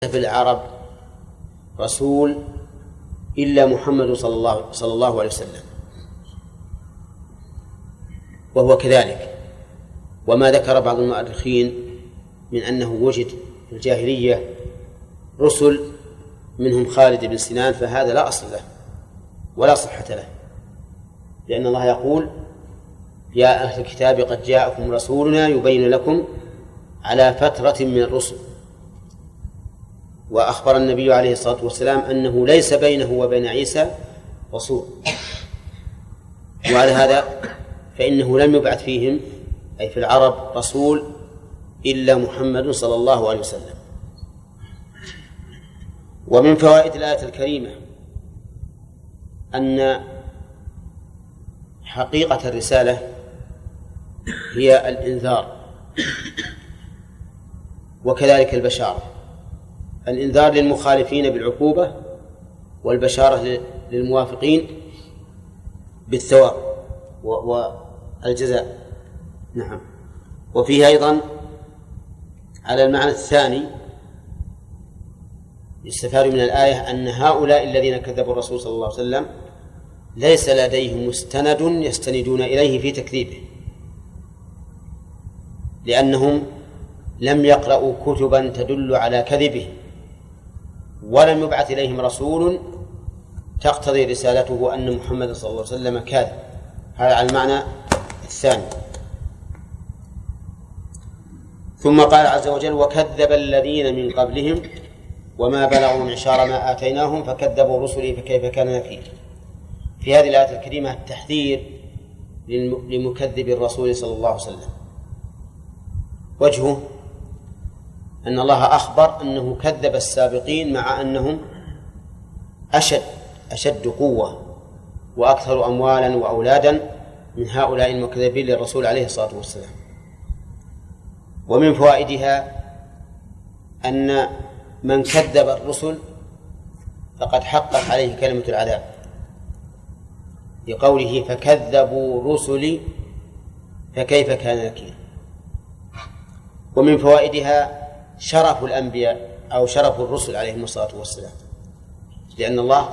في العرب رسول إلا محمد صلى الله عليه وسلم، وهو كذلك. وما ذكر بعض المؤرخين من أنه وجد في الجاهلية رسل منهم خالد بن سنان، فهذا لا أصل له ولا صحة له، لأن الله يقول: يا أهل الكتاب قد جاءكم رسولنا يبين لكم على فترة من الرسل. وأخبر النبي عليه الصلاة والسلام أنه ليس بينه وبين عيسى رسول، وعلى هذا فإنه لم يبعث فيهم أي في العرب رسول إلا محمد صلى الله عليه وسلم. ومن فوائد الآية الكريمة أن حقيقة الرسالة هي الإنذار، وكذلك البشارة. الإنذار للمخالفين بالعقوبة، والبشارة للموافقين بالثواب والجزاء. نعم. وفيه أيضا على المعنى الثاني يستفاد من الآية أن هؤلاء الذين كذبوا الرسول صلى الله عليه وسلم ليس لديهم مستند يستندون إليه في تكذيبه، لأنهم لم يقرأوا كتبا تدل على كذبه، ولم يبعث إليهم رسول تقتضي رسالته أن محمد صلى الله عليه وسلم كاذب. هذا على المعنى الثاني. ثم قال عز وجل: وكذب الذين من قبلهم وما بلغوا معشار ما آتيناهم فكذبوا رسلي فكيف كان نكير. في هذه الآية الكريمة التحذير لمكذب الرسول صلى الله عليه وسلم. وجهه أن الله أخبر أنه كذب السابقين مع أنهم أشد قوة وأكثر أموالا وأولادا من هؤلاء المكذبين للرسول عليه الصلاة والسلام. ومن فوائدها أن من كذب الرسل فقد حقت عليه كلمة العذاب، لقوله: فكذبوا رسلي فكيف كان نكير. ومن فوائدها شرف الأنبياء أو شرف الرسل عليهم الصلاة والسلام، لأن الله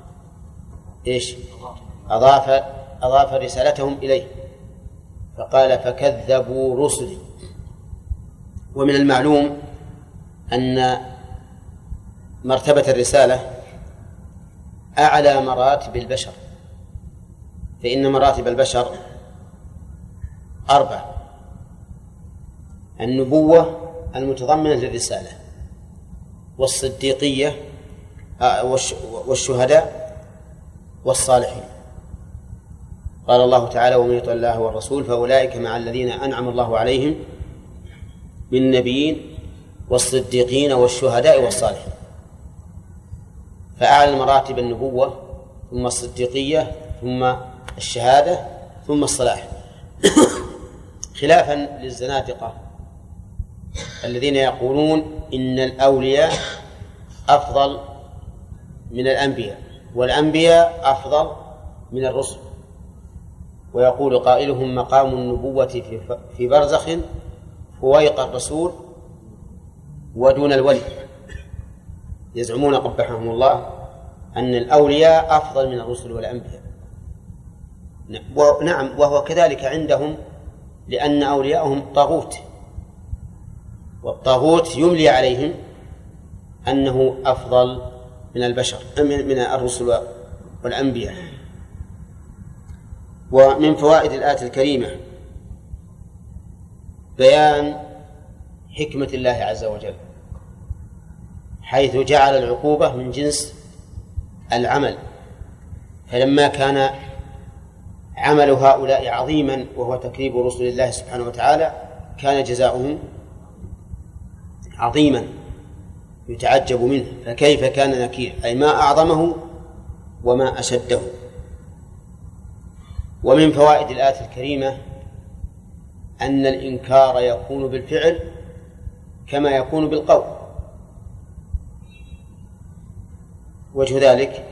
أضاف رسالتهم إليه فقال: فكذبوا رسلي. ومن المعلوم أن مرتبة الرسالة أعلى مراتب البشر، فإن مراتب البشر 4: النبوة المتضمنة للرسالة، والصديقية والشهداء والصالحين. قال الله تعالى: ومن يطع الله والرسول فأولئك مع الذين أنعم الله عليهم من النبيين والصديقين والشهداء والصالحين. فأعلى المراتب النبوة، ثم الصديقية، ثم الشهادة، ثم الصلاح، خلافا للزنادقة الذين يقولون إن الأولياء أفضل من الأنبياء والأنبياء أفضل من الرسل. ويقول قائلهم: مقام النبوة في برزخ فويق الرسول ودون الولي. يزعمون قبحهم الله أن الأولياء أفضل من الرسل والأنبياء. نعم، وهو كذلك عندهم، لأن أولياءهم طاغوت، والطاغوت يملي عليهم أنه أفضل من البشر من الرسل والأنبياء. ومن فوائد الآية الكريمة بيان حكمة الله عز وجل، حيث جعل العقوبة من جنس العمل، فلما كان عمل هؤلاء عظيما وهو تكذيب رسل الله سبحانه وتعالى كان جزاؤهم عظيما يتعجب منه، فكيف كان نكير، أي ما أعظمه وما أشده. ومن فوائد الآية الكريمة أن الإنكار يكون بالفعل كما يكون بالقول. وجه ذلك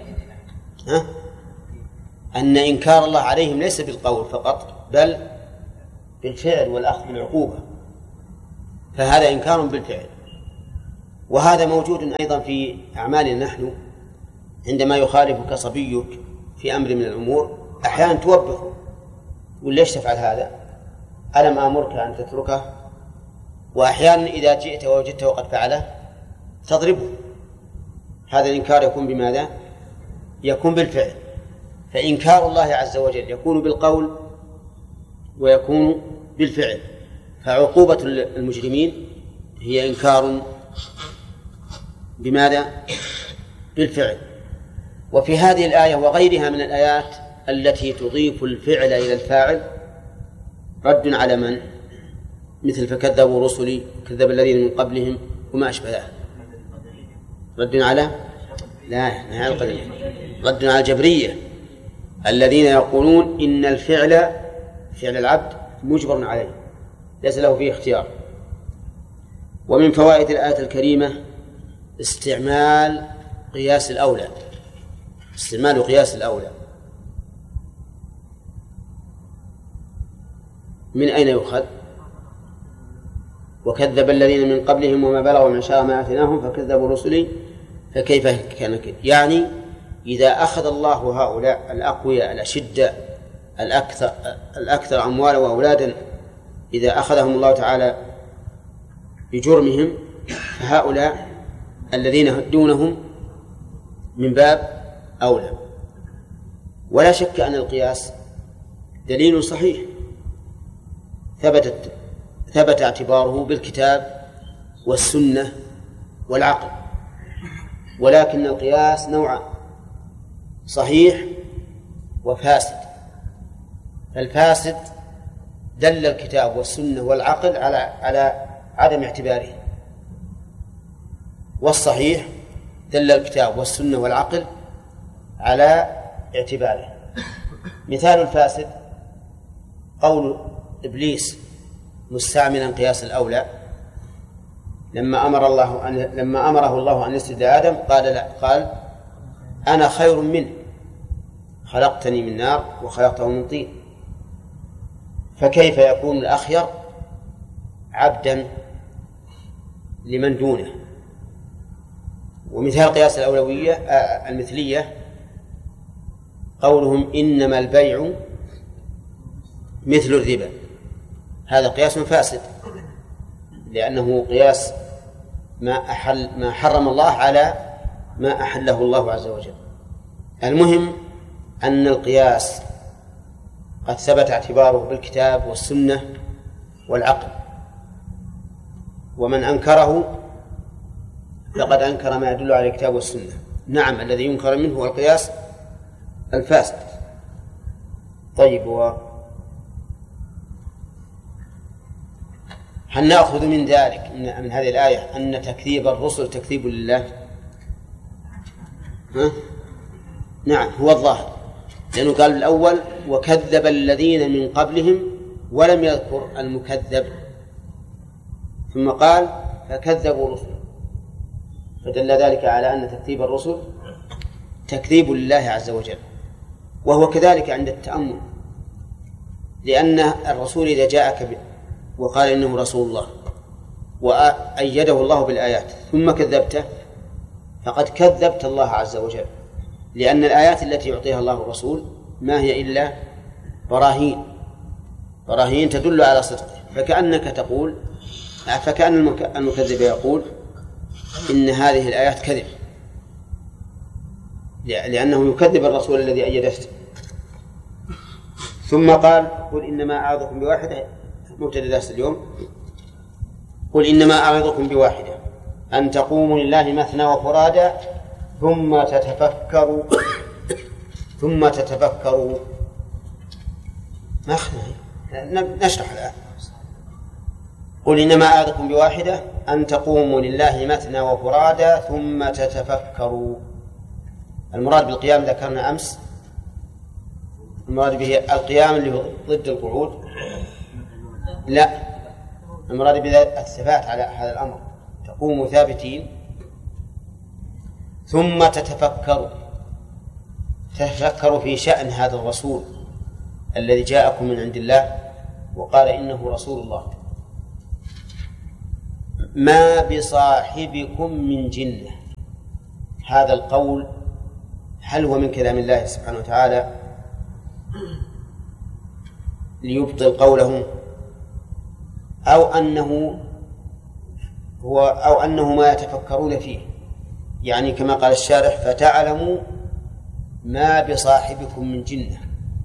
أن إنكار الله عليهم ليس بالقول فقط، بل بالفعل والأخذ بالعقوبة، فهذا إنكار بالفعل. وهذا موجود أيضا في أعمالنا نحن، عندما يخالفك صبيك في أمر من الأمور أحيانا توبخه، تقول ليش تفعل هذا؟ ألم آمرك أن تتركه؟ وأحيانا إذا جئت ووجدته قد فعله تضربه. هذا الإنكار يكون بماذا؟ يكون بالفعل. فإنكار الله عز وجل يكون بالقول ويكون بالفعل. فعقوبة المجرمين هي إنكار بماذا؟ بالفعل. وفي هذه الآية وغيرها من الآيات التي تضيف الفعل إلى الفاعل رد على من؟ مثل فكذبوا رسلي وكذب الذين من قبلهم وما أشبه ذلك. رد على رد على الجبرية الذين يقولون إن الفعل فعل العبد مجبر عليه ليس له فيه اختيار. ومن فوائد الآية الكريمة استعمال قياس الأولى، استعمال قياس الأولى. من أين يؤخذ؟ وكذب الذين من قبلهم وما بلغوا معشار ما آتيناهم فكذبوا رسلي فكيف كان كذب. يعني إذا أخذ الله هؤلاء الأقوياء الأشداء الأكثر أموالا وأولادا، إذا أخذهم الله تعالى بجرمهم، فهؤلاء الذين دونهم من باب أولى. ولا شك أن القياس دليل صحيح ثبت اعتباره بالكتاب والسنة والعقل، ولكن القياس نوعان: صحيح وفاسد. فالفاسد دل الكتاب والسنة والعقل على عدم اعتباره، والصحيح دل الكتاب والسنة والعقل على اعتباره. مثال الفاسد قول إبليس مستعملا قياس الأولى لما أمره الله أن يسجد لآدم قال أنا خير منه خلقتني من نار وخلقته من طين. فكيف يكون الأخير عبدا لمن دونه؟ ومثال قياس الأولوية المثلية قولهم إنما البيع مثل الربا. هذا قياس فاسد، لأنه قياس ما حرم الله على ما أحله الله عز وجل. المهم أن القياس قد ثبت اعتباره بالكتاب والسنة والعقل، ومن أنكره فقد أنكر ما يدل على الكتاب والسنة. نعم، الذي ينكر منه هو القياس الفاسد. طيب، هل نأخذ من ذلك من هذه الآية أن تكذيب الرسل تكذيب لله؟ نعم، هو الظاهر، لأنه قال الأول وكذب الذين من قبلهم ولم يذكر المكذب، ثم قال فكذبوا رسل، فدل ذلك على أن تكذيب الرسل تكذيب لله عز وجل. وهو كذلك عند التأمل، لأن الرسول إذا جاءك وقال إنه رسول الله وأيده الله بالآيات ثم كذبته فقد كذبت الله عز وجل، لأن الآيات التي يعطيها الله الرسول ما هي إلا براهين تدل على صدقه. فكأن المكذب يقول إن هذه الآيات كذب، لأنه يكذب الرسول الذي أيدته. ثم قال قل إنما أعظكم بواحدة، مبتدأ درس اليوم، قل إنما أعظكم بواحدة أن تقوموا لله مثنى وفرادى ثم تتفكروا نشرح الآن. قل إنما أعظكم بواحدة أن تقوموا لله مثنى وفرادى ثم تتفكروا. المراد بالقيام ذكرنا أمس، المراد به القيام اللي هو ضد القعود، لا، المراد به الثبات على هذا الأمر، تقوموا ثابتين ثم تتفكروا في شأن هذا الرسول الذي جاءكم من عند الله وقال إنه رسول الله. ما بصاحبكم من جنة. هذا القول هل هو من كلام الله سبحانه وتعالى ليبطل قوله، أو أنه ما يتفكرون فيه؟ يعني كما قال الشارح فتعلموا ما بصاحبكم من جنة.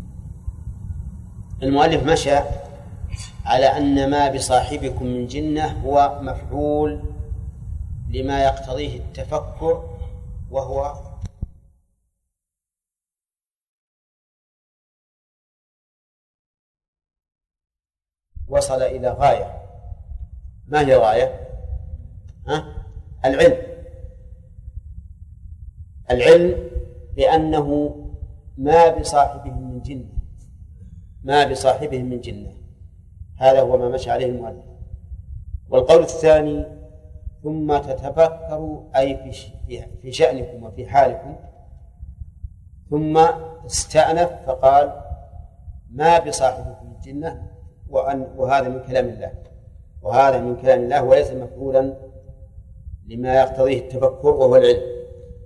المؤلف مشى على أن ما بصاحبكم من جنة هو مفعول لما يقتضيه التفكر، وهو وصل إلى غاية. ما هي غاية؟ العلم بأنه ما بصاحبهم من جنة، ما بصاحبهم من جنة. هذا هو ما مشى عليه المؤلف. والقول الثاني ثم تتفكروا أي في شأنكم وفي حالكم، ثم استأنف فقال ما بصاحبكم من جنة، وهذا من كلام الله، وهذا من كلام الله وليس مفعولا لما يقتضيه التفكر وهو العلم.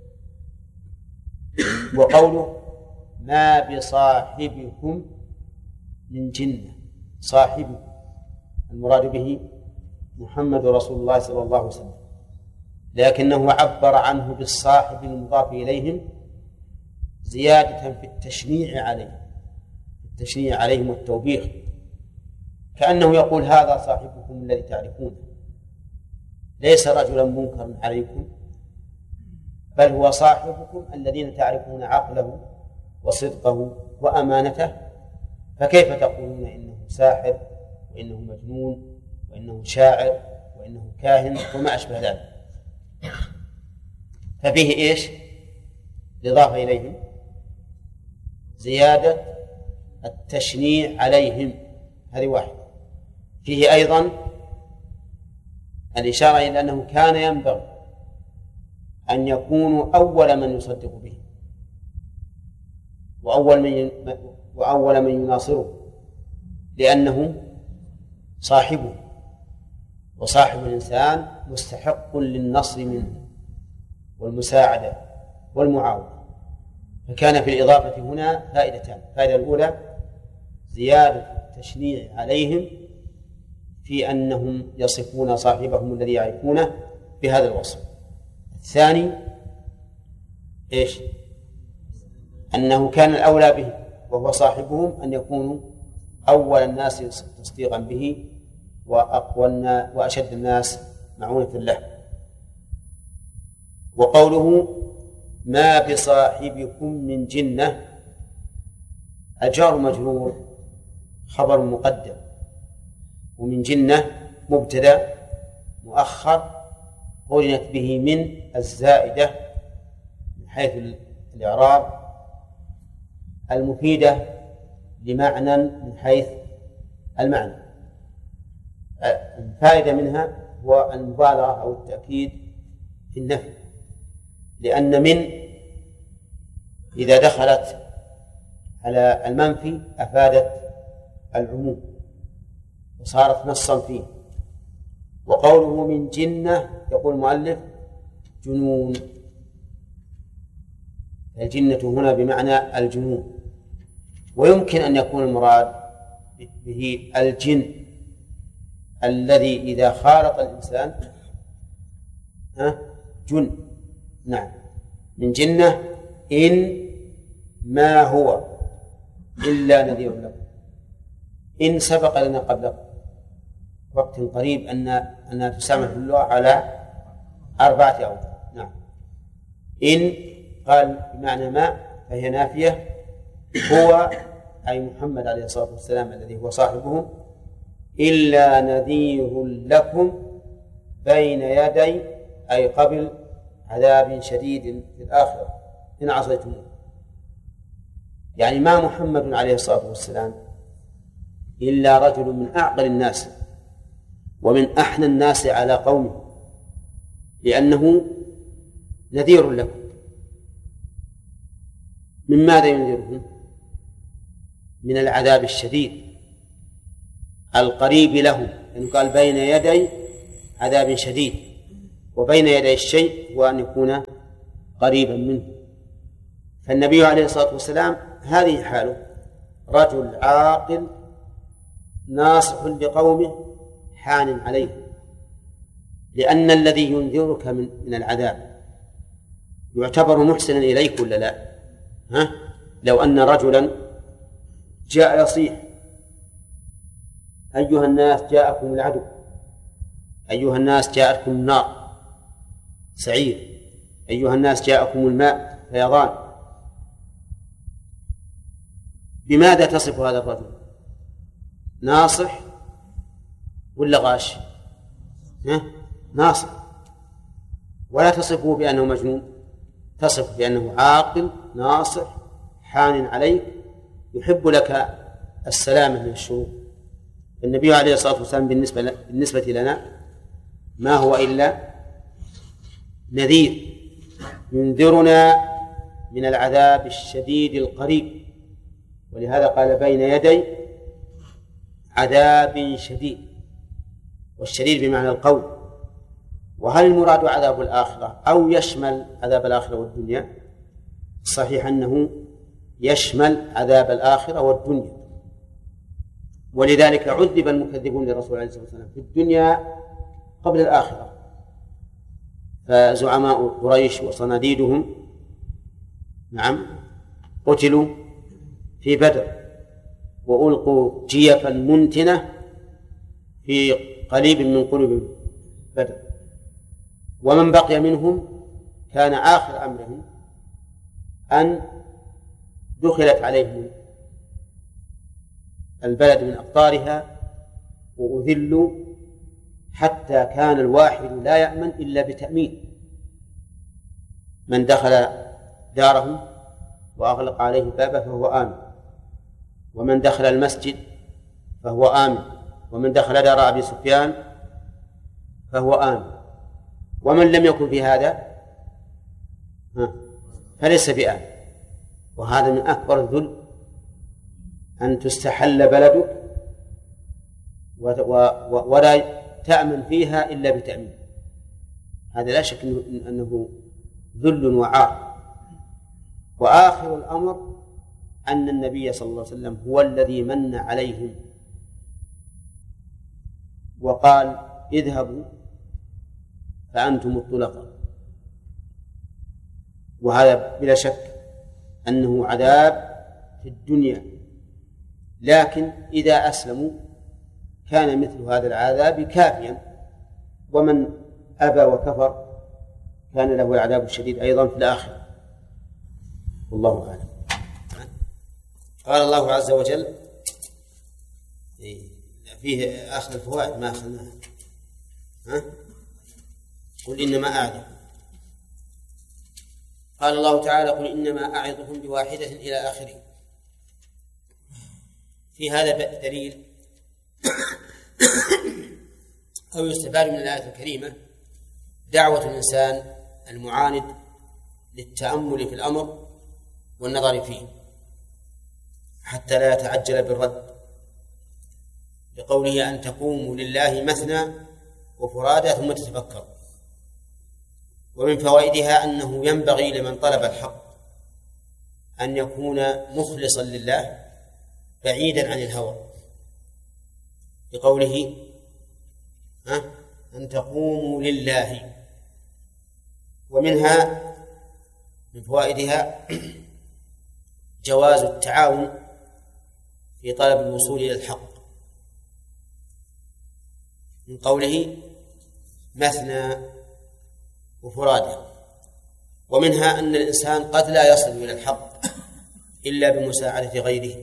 وقوله ما بصاحبكم من جنة، صاحبكم المراد به محمد رسول الله صلى الله عليه وسلم، لكنه عبر عنه بالصاحب المضاف إليهم زيادة في التشنيع عليهم والتوبيخ، كأنه يقول هذا صاحبكم الذي تعرفونه، ليس رجلا منكرا عليكم، بل هو صاحبكم الذين تعرفون عقله وصدقه وأمانته، فكيف تقولون إنه ساحر وإنه مجنون وإنه شاعر وإنه كاهن وما أشبه ذلك؟ ففيه إيش؟ الإضافة إليهم زيادة التشنيع عليهم، هذه واحدة. فيه أيضا الإشارة إلى أنه كان ينبغي أن يكونوا أول من يصدق به وأول من يناصره، لأنه صاحبه، وصاحب الإنسان مستحق للنصر منه والمساعدة والمعاونة. فكان في الإضافة هنا فائدتان: الفائدة الأولى زيادة التشنيع عليهم في أنهم يصفون صاحبهم الذي يعرفونه بهذا الوصف. الثاني إيش؟ أنه كان الأولى به وهو صاحبهم أن يكونوا أول الناس تصديقا به وأشد الناس معونة له. وقوله ما بصاحبكم من جنة، الجار مجرور خبر مقدم، ومن جنة مبتدأ مؤخر قرنت به من الزائدة من حيث الإعراب المفيدة لمعنى من حيث المعنى. الفائدة منها هو المبالغة أو التأكيد في النفي، لأن من إذا دخلت على المنفي أفادت العموم وصارت نصا فيه. وقوله من جنة يقول المؤلف جنون، الجنة هنا بمعنى الجنون، ويمكن أن يكون المراد به الجن الذي إذا خالط الإنسان جن. نعم، من جنة إن ما هو إلا نذير لكم. إن سبق لنا قبل وقت قريب أنها تسامح في اللغة على 4 أوجه. نعم، إن قال بمعنى ما فهي نافية، هو أي محمد عليه الصلاة والسلام الذي هو صاحبه إلا نذير لكم بين يدي أي قبل عذاب شديد في الآخرة إن عصيتموه. يعني ما محمد عليه الصلاة والسلام إلا رجل من أعقل الناس ومن أحنى الناس على قومه، لأنه نذير لكم. من ماذا ينذرهم؟ من العذاب الشديد القريب لهم، لأنه قال بين يدي عذاب شديد، وبين يدي الشيء هو أن يكون قريبا منه. فالنبي عليه الصلاة والسلام هذه حاله، رجل عاقل ناصح لقومه حان عليه، لأن الذي ينذرك من العذاب يعتبر محسنا إليك ولا لا؟ لو أن رجلا جاء يصيح: أيها الناس جاءكم العدو، أيها الناس جاءتكم النار سعير، أيها الناس جاءكم الماء فيضان، بماذا تصف هذا الرجل؟ ناصح ولا غاش؟ ناصح. ولا تصفه بأنه مجنون، تصف بأنه عاقل ناصح حان عليك يحب لك السلامة من الشرور. النبي عليه الصلاة والسلام بالنسبة لنا ما هو إلا نذير ينذرنا من العذاب الشديد القريب، ولهذا قال بين يدي عذاب شديد، والشديد بمعنى القوي. وهل المراد عذاب الآخرة أو يشمل عذاب الآخرة والدنيا؟ صحيح أنه يشمل عذاب الآخرة والدنيا، ولذلك عذب المكذبون للرسول عليه الصلاة والسلام في الدنيا قبل الآخرة. فزعماء قريش وصناديدهم قتلوا في بدر، وألقوا جيفا منتنة في قليب من قلوب بدر، ومن بقي منهم كان آخر أمرهم أن دخلت عليهم البلد من أقطارها وأذلوا حتى كان الواحد لا يأمن إلا بتأمين. من دخل داره وأغلق عليه بابه فهو آمن، ومن دخل المسجد فهو آمن، ومن دخل دار أبي سفيان فهو آمن، ومن لم يكن في هذا فليس بآمن. وهذا من أكبر الذل، أن تستحل بلدك ولا تأمن فيها إلا بتأمين. هذا لا شك أنه ذل وعار. وآخر الأمر أن النبي صلى الله عليه وسلم هو الذي من عليهم وقال: اذهبوا فأنتم الطلقاء. وهذا بلا شك أنه عذاب في الدنيا، لكن إذا أسلموا كان مثل هذا العذاب كافيا، ومن أبى وكفر كان له العذاب الشديد أيضا في الآخرة. والله أعلم. قال الله عز وجل فيه آخر الفوائد ما أخذناها، قل إنما أعظكم. قال الله تعالى: قل إنما أعظكم بواحدة إلى آخره. في هذا دليل أو يستفاد من الآية الكريمة دعوة الإنسان المعاند للتأمل في الأمر والنظر فيه حتى لا يتعجل بالرد، لقوله: أن تقوموا لله مثنى وفرادى ثم تتفكروا. ومن فوائدها أنه ينبغي لمن طلب الحق أن يكون مخلصا لله بعيدا عن الهوى، لقوله: أن تقوموا لله. ومنها من فوائدها جواز التعاون في طلب الوصول إلى الحق، من قوله: مثنى وفرادى. ومنها أن الإنسان قد لا يصل إلى الحق إلا بمساعدة غيره،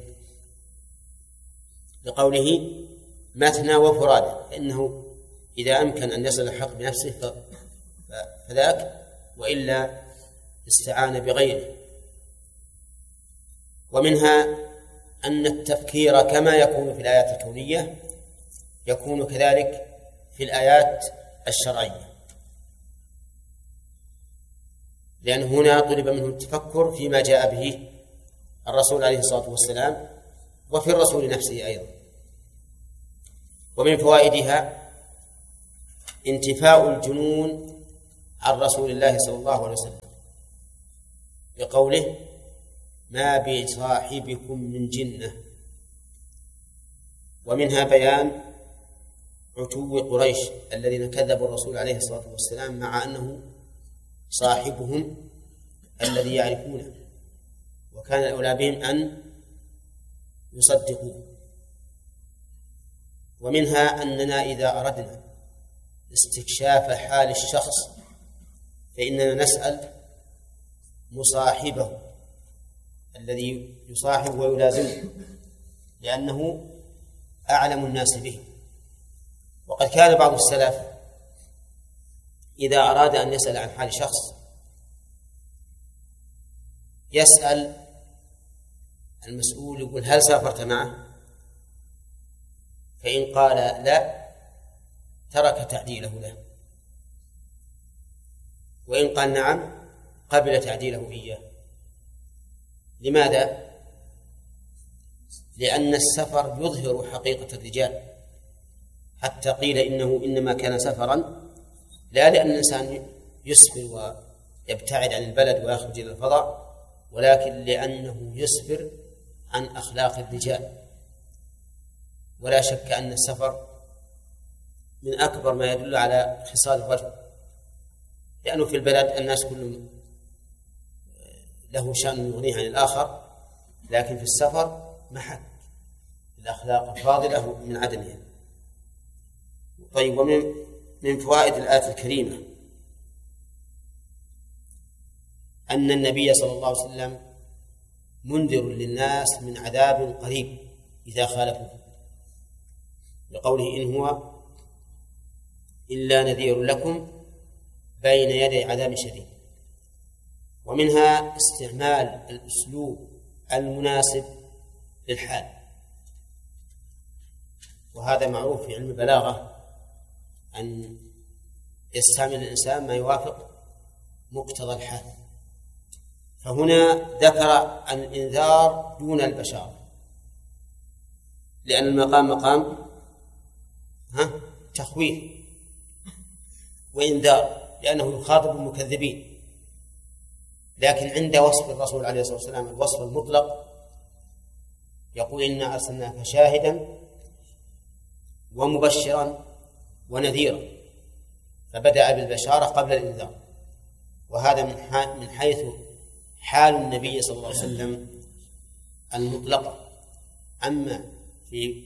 لقوله: مثنى وفرادى، فإنه إذا أمكن أن يصل الحق بنفسه فذاك، وإلا استعان بغيره. ومنها أن التفكير كما يكون في الآيات الكونية يكون كذلك في الآيات الشرعية، لأن هنا طلب منه التفكر فيما جاء به الرسول عليه الصلاة والسلام وفي الرسول نفسه أيضا. ومن فوائدها انتفاء الجنون عن رسول الله صلى الله عليه وسلم بقوله ما بصاحبكم من جنة. ومنها بيان عتو قريش الذين كذبوا الرسول عليه الصلاة والسلام مع أنه صاحبهم الذي يعرفونه، وكان الأولى بهم أن يصدقوه. ومنها أننا إذا أردنا استكشاف حال الشخص فإننا نسأل مصاحبه الذي يصاحب ويلازمه، لأنه أعلم الناس به. وقد كان بعض السلف إذا أراد أن يسأل عن حال شخص يسأل المسؤول يقول هل سافرت معه؟ فإن قال لا ترك تعديله له، وإن قال نعم قبل تعديله إياه. لماذا؟ لأن السفر يظهر حقيقة الرجال، حتى قيل إنه إنما كان سفرا لا لأن الإنسان يسفر ويبتعد عن البلد ويخرج إلى الفضاء، ولكن لأنه يسفر عن أخلاق الرجال. ولا شك أن السفر من أكبر ما يدل على خصال الرجل، لأنه في البلد الناس كلهم له شأن يغنيه عن الآخر، لكن في السفر محك الأخلاق الفاضلة من عدمها. طيب، ومن فوائد الآية الكريمة أن النبي صلى الله عليه وسلم منذر للناس من عذاب قريب إذا خالفوه، لقوله إن هو إلا نذير لكم بين يدي عذاب شديد. ومنها استعمال الأسلوب المناسب للحال، وهذا معروف في علم البلاغة أن يستعمل الإنسان ما يوافق مقتضى الحال. فهنا ذكر الإنذار دون البشارة، لأن المقام مقام تخويف وإنذار، لأنه يخاطب المكذبين. لكن عند وصف الرسول عليه الصلاة والسلام الوصف المطلق يقول إنا أرسلناك شاهدا ومبشرا ونذيرا، فبدأ بالبشارة قبل الإنذار. وهذا من حيث حال النبي صلى الله عليه وسلم المطلقة. أما في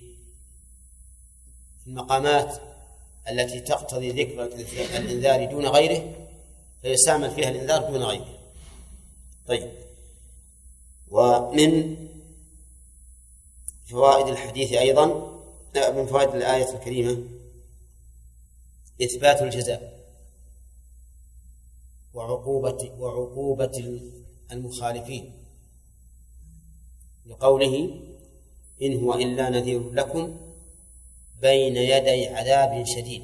المقامات التي تقتضي ذكر الإنذار دون غيره فيستعمل فيها الإنذار دون غيره. طيب، ومن فوائد الحديث أيضا من فوائد الآية الكريمة إثبات الجزاء وعقوبة المخالفين، لقوله إن هو إلا نذير لكم بين يدي عذاب شديد.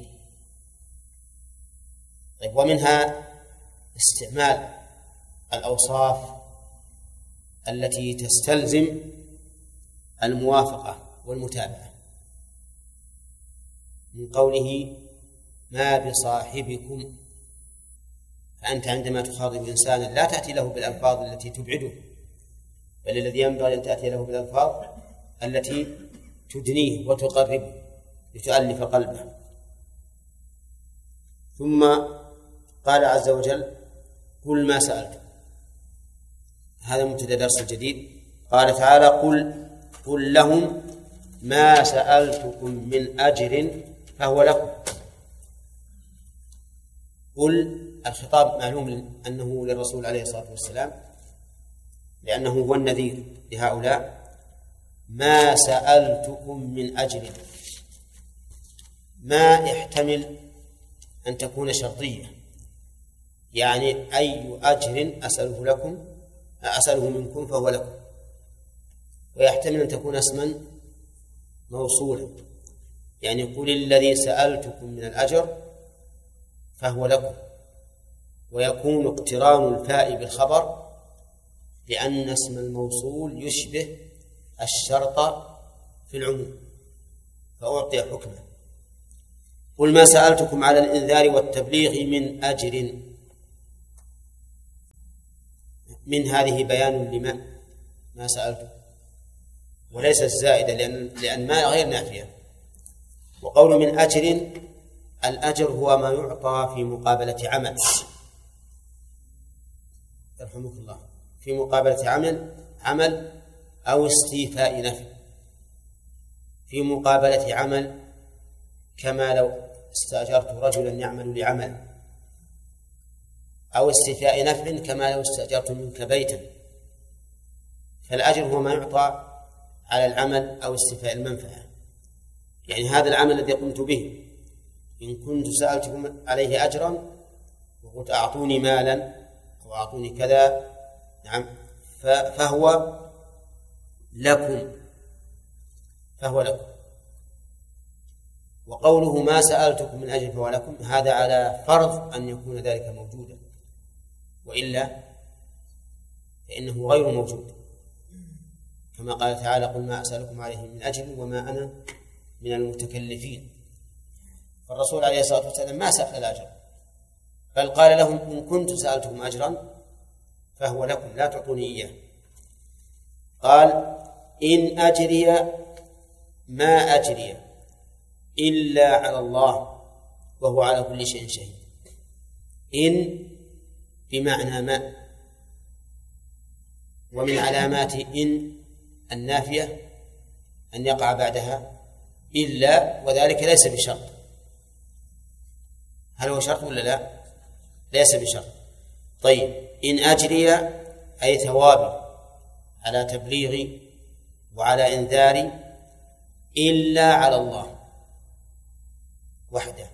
طيب، ومنها استعمال الأوصاف التي تستلزم الموافقة والمتابعة، من قوله ما بصاحبكم، فأنت عندما تخاطب إنسانا لا تأتي له بالألفاظ التي تبعده، بل الذي ينبغي أن تأتي له بالألفاظ التي تدنيه وتقربه لتؤلف قلبه. ثم قال عز وجل قل ما سألتم، هذا مبتدأ درس جديد. قال تعالى قل لهم ما سألتكم من أجر فهو لكم. قل الخطاب معلوم أنه للرسول عليه الصلاة والسلام، لأنه هو النذير لهؤلاء. ما سألتكم من أجر، ما يحتمل أن تكون شرطية، يعني أي أجر أسأله منكم فهو لكم، ويحتمل أن تكون اسما موصولا، يعني قل الذي سألتكم من الأجر فهو لكم، ويكون اقتران الفاء بالخبر لأن اسم الموصول يشبه الشرط في العموم فأعطي حكمه. قل ما سألتكم على الإنذار والتبليغ من أجر. من هذه بيان لما ما سألتم، وليست زائدة لأن ما غير نافية. وقول من أجر، الأجر هو ما يعطى في مقابلة عمل، يرحمك الله، في مقابلة عمل أو استيفاء نفع. في مقابلة عمل كما لو استأجرت رجلا يعمل لعمل، أو استيفاء نفع كما لو استأجرت منك بيتا. فالأجر هو ما يعطى على العمل أو استيفاء المنفعة. يعني هذا العمل الذي قمت به إن كنت سألتكم عليه أجرا وقلت أعطوني مالا أو أعطوني كذا، نعم، فهو لكم. وقوله ما سألتكم من أجل فهو لكم، هذا على فرض أن يكون ذلك موجودا، وإلا فإنه غير موجود، كما قال تعالى قل ما أسألكم عليه من أجر وما أنا من المتكلفين. فالرسول عليه الصلاة والسلام ما سأل الأجر، بل قال لهم إن كنت سألتكم أجرا فهو لكم لا تعطوني إياه. قال إن أجري ما أجري إلا على الله وهو على كل شيء شهيد. إن بمعنى ما، ومن علامات إن النافية أن يقع بعدها إلا، وذلك ليس بشرط. هل هو شرط ولا لا؟ ليس بشرط. طيب، إن أجري أي ثوابي على تبليغي وعلى إنذاري إلا على الله وحده،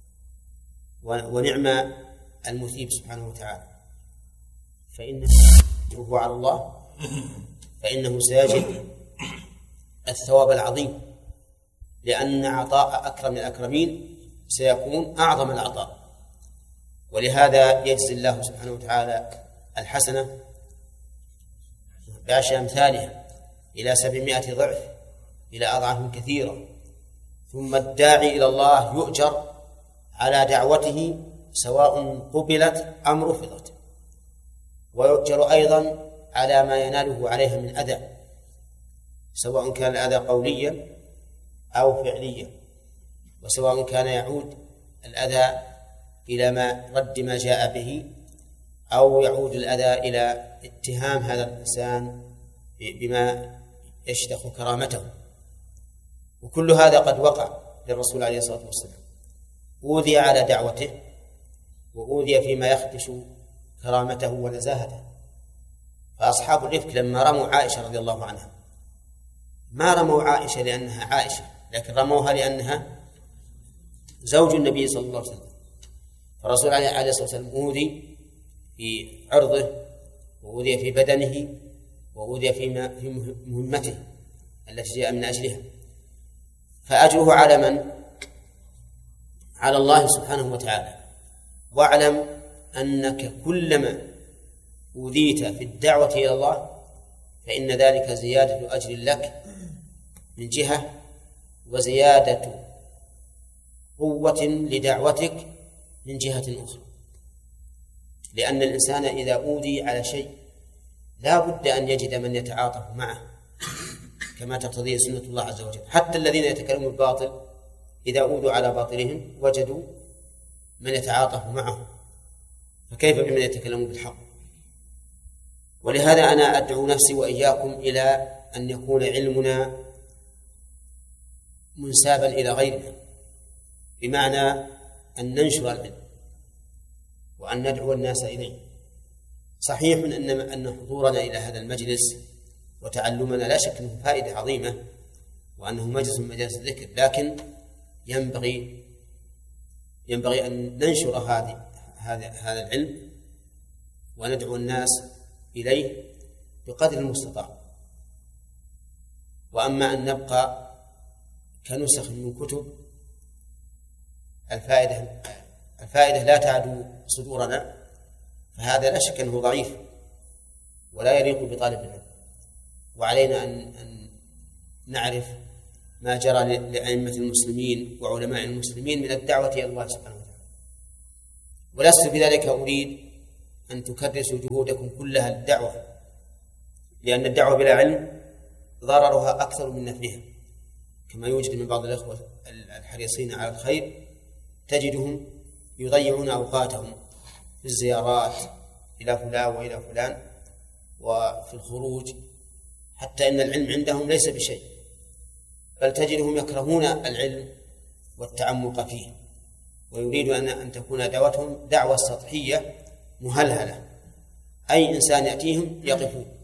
ونعم المثيب سبحانه وتعالى. فإنه هو على الله فإنه سيجد الثواب العظيم، لأن عطاء أكرم الأكرمين سيكون أعظم العطاء. ولهذا يجزي الله سبحانه وتعالى الحسنة بعشر أمثالها إلى 700 ضعف، إلى أضعاف كثيرة. ثم الداعي إلى الله يؤجر على دعوته سواء قبلت أم رفضت، ويؤجر أيضا على ما يناله عليها من أذى، سواء كان الأذى قوليا أو فعليا، وسواء كان يعود الأذى إلى رد ما جاء به، أو يعود الأذى إلى اتهام هذا الإنسان بما يشتخ كرامته. وكل هذا قد وقع للرسول عليه الصلاة والسلام، أوذي على دعوته، وأوذي فيما يخدش كرامته ونزاهته. فأصحاب الإفك لما رموا عائشة رضي الله عنها، ما رموا عائشة لأنها عائشة، لكن رموها لأنها زوج النبي صلى الله عليه وسلم. فالرسول عليه الصلاة والسلام أوذي في عرضه، وأوذي في بدنه، وأوذي في مهمته التي جاء من أجلها. فأجره على من؟ على الله سبحانه وتعالى. واعلم أنك كلما أوذيت في الدعوة إلى الله فإن ذلك زيادة أجر لك من جهة، وزيادة قوة لدعوتك من جهة أخرى. لأن الإنسان إذا أوذي على شيء لا بد أن يجد من يتعاطف معه، كما تقتضي سنة الله عز وجل. حتى الذين يتكلمون بالباطل إذا أوذوا على باطلهم وجدوا من يتعاطف معهم، فكيف بمن يتكلمون بالحق؟ ولهذا أنا أدعو نفسي وإياكم إلى أن يكون علمنا منسابا إلى غيرنا، بمعنى أن ننشر العلم وأن ندعو الناس إليه. صحيح أن حضورنا إلى هذا المجلس وتعلمنا لا شك أنه فائدة عظيمة، وأنه مجلس من مجالس الذكر، لكن ينبغي أن ننشر هذا العلم وندعو الناس إليه بقدر المستطاع. وأما أن نبقى كنسخ من كتب، الفائدة لا تعدو صدورنا، فهذا لا شك أنه ضعيف ولا يليق بطالب العلم. وعلينا أن نعرف ما جرى لأئمة المسلمين وعلماء المسلمين من الدعوة إلى الله سبحانه وتعالى. ولست بذلك أريد أن تكرسوا جهودكم كلها للدعوة، لأن الدعوة بلا علم ضررها أكثر من نفعها، كما يوجد من بعض الأخوة الحريصين على الخير تجدهم يضيعون أوقاتهم في الزيارات إلى فلان وإلى فلان وفي الخروج، حتى إن العلم عندهم ليس بشيء، بل تجدهم يكرهون العلم والتعمق فيه، ويريدون أن تكون دعوتهم دعوة سطحية مهلهلة، أي إنسان يأتيهم يقفون